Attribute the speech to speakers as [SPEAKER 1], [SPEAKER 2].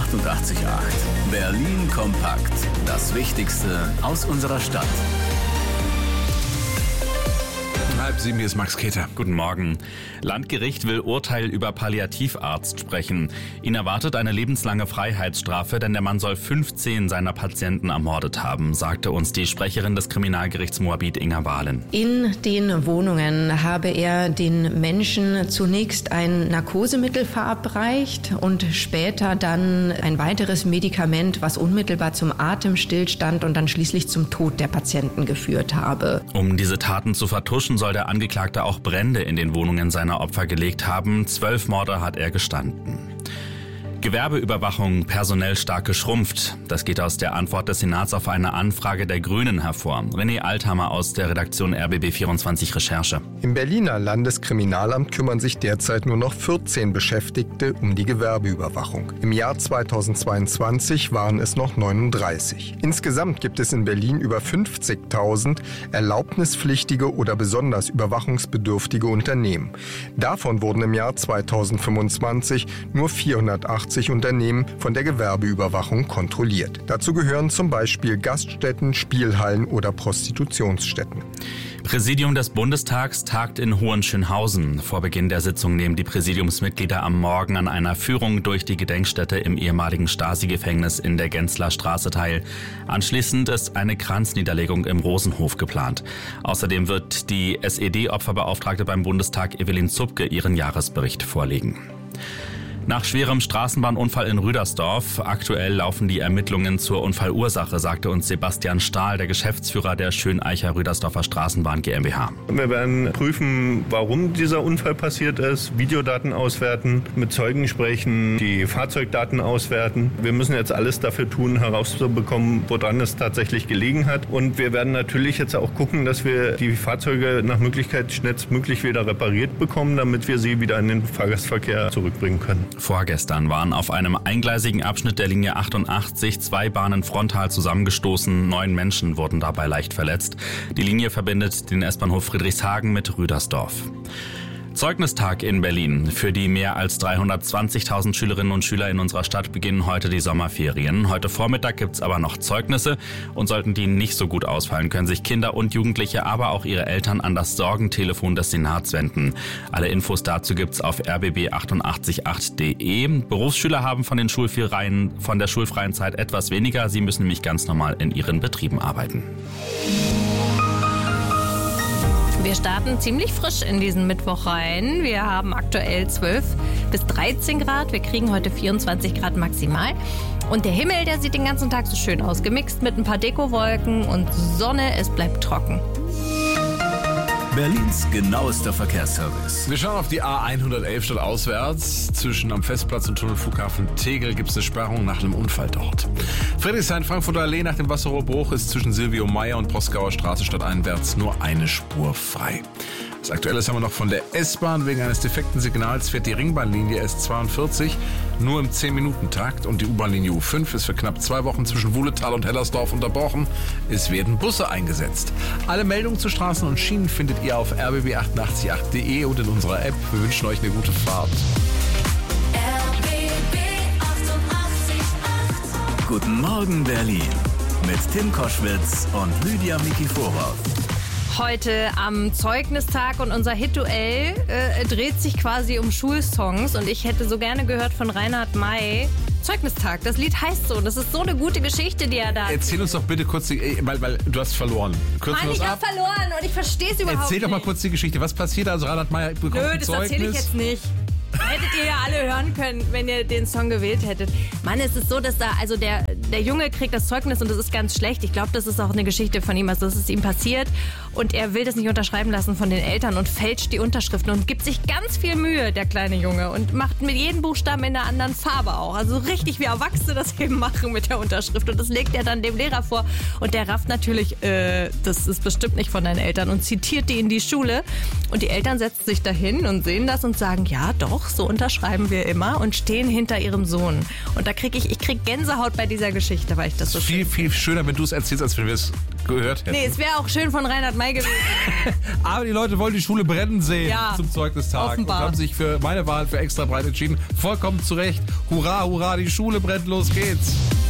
[SPEAKER 1] 88,8. Berlin kompakt. Das Wichtigste aus unserer Stadt.
[SPEAKER 2] 6:30, hier ist Max Keter.
[SPEAKER 3] Guten Morgen. Landgericht will Urteil über Palliativarzt sprechen. Ihn erwartet eine lebenslange Freiheitsstrafe, denn der Mann soll 15 seiner Patienten ermordet haben, sagte uns die Sprecherin des Kriminalgerichts Moabit, Inga Wahlen.
[SPEAKER 4] In den Wohnungen habe er den Menschen zunächst ein Narkosemittel verabreicht und später dann ein weiteres Medikament, was unmittelbar zum Atemstillstand und dann schließlich zum Tod der Patienten geführt habe.
[SPEAKER 3] Um diese Taten zu vertuschen, soll der Angeklagte auch Brände in den Wohnungen seiner Opfer gelegt haben. 12 Morde hat er gestanden. Gewerbeüberwachung personell stark geschrumpft. Das geht aus der Antwort des Senats auf eine Anfrage der Grünen hervor. René Althammer aus der Redaktion RBB24 Recherche.
[SPEAKER 5] Im Berliner Landeskriminalamt kümmern sich derzeit nur noch 14 Beschäftigte um die Gewerbeüberwachung. Im Jahr 2022 waren es noch 39. Insgesamt gibt es in Berlin über 50.000 erlaubnispflichtige oder besonders überwachungsbedürftige Unternehmen. Davon wurden im Jahr 2025 nur 480 Unternehmen von der Gewerbeüberwachung kontrolliert. Dazu gehören zum Beispiel Gaststätten, Spielhallen oder Prostitutionsstätten.
[SPEAKER 3] Präsidium des Bundestags tagt in Hohenschönhausen. Vor Beginn der Sitzung nehmen die Präsidiumsmitglieder am Morgen an einer Führung durch die Gedenkstätte im ehemaligen Stasi-Gefängnis in der Genzler Straße teil. Anschließend ist eine Kranzniederlegung im Rosenhof geplant. Außerdem wird die SED-Opferbeauftragte beim Bundestag Evelyn Zupke ihren Jahresbericht vorlegen. Nach schwerem Straßenbahnunfall in Rüdersdorf. Aktuell laufen die Ermittlungen zur Unfallursache, sagte uns Sebastian Stahl, der Geschäftsführer der Schöneicher Rüdersdorfer Straßenbahn GmbH.
[SPEAKER 6] Wir werden prüfen, warum dieser Unfall passiert ist, Videodaten auswerten, mit Zeugen sprechen, die Fahrzeugdaten auswerten. Wir müssen jetzt alles dafür tun, herauszubekommen, woran es tatsächlich gelegen hat. Und wir werden natürlich jetzt auch gucken, dass wir die Fahrzeuge nach Möglichkeit schnellstmöglich wieder repariert bekommen, damit wir sie wieder in den Fahrgastverkehr zurückbringen können.
[SPEAKER 3] Vorgestern waren auf einem eingleisigen Abschnitt der Linie 88 2 Bahnen frontal zusammengestoßen. 9 Menschen wurden dabei leicht verletzt. Die Linie verbindet den S-Bahnhof Friedrichshagen mit Rüdersdorf. Zeugnistag in Berlin. Für die mehr als 320.000 Schülerinnen und Schüler in unserer Stadt beginnen heute die Sommerferien. Heute Vormittag gibt's aber noch Zeugnisse und sollten die nicht so gut ausfallen, können sich Kinder und Jugendliche, aber auch ihre Eltern an das Sorgentelefon des Senats wenden. Alle Infos dazu gibt's auf rbb888.de. Berufsschüler haben von der schulfreien Zeit etwas weniger. Sie müssen nämlich ganz normal in ihren Betrieben arbeiten.
[SPEAKER 7] Wir starten ziemlich frisch in diesen Mittwoch rein. Wir haben aktuell 12 bis 13 Grad. Wir kriegen heute 24 Grad maximal. Und der Himmel, der sieht den ganzen Tag so schön aus. Gemixt mit ein paar Dekowolken und Sonne. Es bleibt trocken.
[SPEAKER 1] Berlins genauester Verkehrsservice.
[SPEAKER 2] Wir schauen auf die A111 stadtauswärts. Zwischen am Festplatz und Tunnelflughafen Tegel gibt es eine Sperrung nach einem Unfall dort. Friedrichshain-Frankfurter Allee nach dem Wasserrohrbruch ist zwischen Silvio Meyer und Proskauer Straße stadteinwärts nur eine Spur frei. Das Aktuelle haben wir noch von der S-Bahn. Wegen eines defekten Signals fährt die Ringbahnlinie S42 nur im 10-Minuten-Takt und die U-Bahn-Linie U5 ist für knapp 2 Wochen zwischen Wuhletal und Hellersdorf unterbrochen. Es werden Busse eingesetzt. Alle Meldungen zu Straßen und Schienen findet ihr auf rbb888.de und in unserer App. Wir wünschen euch eine gute Fahrt.
[SPEAKER 1] RBB 88,8. Guten Morgen Berlin mit Tim Koschwitz und Lydia Mikiforov.
[SPEAKER 7] Heute am Zeugnistag und unser Hit-Duell dreht sich quasi um Schulsongs und ich hätte so gerne gehört von Reinhard May. Zeugnistag, das Lied heißt so, das ist so eine gute Geschichte, die er da
[SPEAKER 2] Erzähl uns doch bitte kurz, weil du hast verloren.
[SPEAKER 7] Mann, ich habe verloren und ich verstehe es überhaupt nicht.
[SPEAKER 2] Erzähl doch mal kurz die Geschichte, was passiert? Also Reinhard May bekommt ein Zeugnis.
[SPEAKER 7] Nö, das erzähle ich jetzt nicht. Hättet ihr ja alle hören können, wenn ihr den Song gewählt hättet. Mann, es ist so, dass da, also der Junge kriegt das Zeugnis und das ist ganz schlecht. Ich glaube, das ist auch eine Geschichte von ihm, also das ist ihm passiert. Und er will das nicht unterschreiben lassen von den Eltern und fälscht die Unterschriften und gibt sich ganz viel Mühe, der kleine Junge. Und macht mit jedem Buchstaben in einer anderen Farbe auch. Also richtig, wie Erwachsene das eben machen mit der Unterschrift. Und das legt er dann dem Lehrer vor. Und der rafft natürlich, das ist bestimmt nicht von deinen Eltern und zitiert die in die Schule. Und die Eltern setzen sich dahin und sehen das und sagen, ja doch, so unterschreiben wir immer und stehen hinter ihrem Sohn. Und da ich krieg Gänsehaut bei dieser Geschichte, weil ich das so
[SPEAKER 2] viel, viel schöner, wenn du es erzählst, als wenn wir es gehört hätten.
[SPEAKER 7] Nee, es wäre auch schön von Reinhard May gewesen.
[SPEAKER 2] Aber die Leute wollen die Schule brennen sehen zum Zeugnistag
[SPEAKER 7] offenbar.
[SPEAKER 2] und haben sich für meine Wahl für extra breit entschieden. Vollkommen zu Recht. Hurra, hurra, die Schule brennt, los geht's.